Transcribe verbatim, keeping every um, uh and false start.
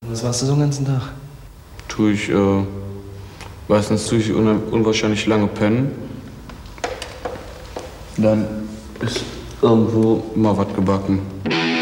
Was warst du so den ganzen Tag? Tue ich, äh, meistens tue ich un unwahrscheinlich lange pennen. Dann ist irgendwo immer was gebacken.